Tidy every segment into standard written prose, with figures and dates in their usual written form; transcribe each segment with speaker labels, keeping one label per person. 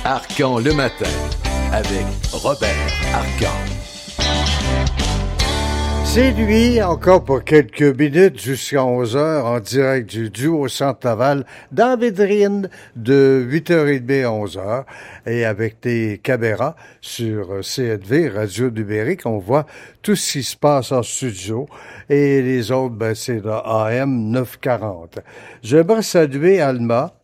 Speaker 1: Arcan le matin avec Robert Arcan.
Speaker 2: C'est lui, encore pour quelques minutes, jusqu'à 11h, en direct du duo Centre Laval, dans Védrine, de 8h30 à 11h, et avec des caméras sur CNV, Radio Numérique, on voit tout ce qui se passe en studio, et les autres, c'est le AM 940. J'aimerais saluer Alma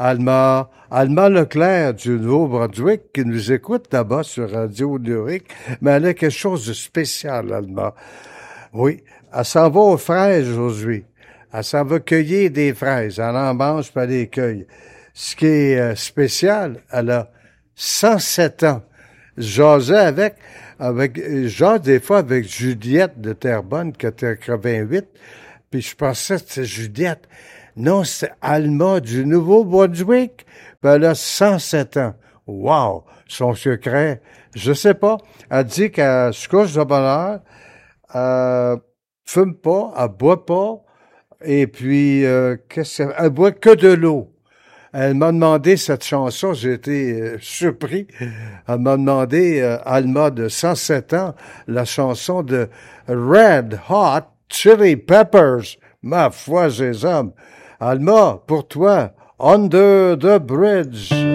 Speaker 2: Leclerc du Nouveau-Brunswick, qui nous écoute là-bas sur Radio Numérique, mais elle a quelque chose de spécial, Alma. Oui, elle s'en va aux fraises aujourd'hui. Elle s'en va cueillir des fraises. Elle en mange puis elle les cueille. Ce qui est spécial, elle a 107 ans. J'osais avec des fois avec Juliette de Terrebonne, qui a 88, puis je pensais que c'était Juliette. Non, c'est Alma du Nouveau-Brunswick. Ben, elle a 107 ans. Wow! Son secret, je sais pas. Elle dit qu'elle se couche de bonne heure, fume pas, elle boit pas, et puis, elle boit que de l'eau. Elle m'a demandé cette chanson, j'ai été surpris. Elle m'a demandé, Alma de 107 ans, la chanson de Red Hot Chili Peppers. Ma foi, ces hommes. Alma, pour toi, Under the Bridge.